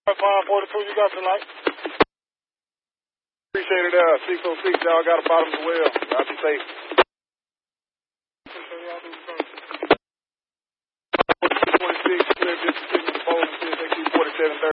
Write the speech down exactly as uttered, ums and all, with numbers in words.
five forty-two, you got tonight? Appreciate it, uh, six oh six, y'all got a bottom as well. Y'all be safe. twenty-six, clear distance signal to Bowling, C S A Q forty-seven thirty.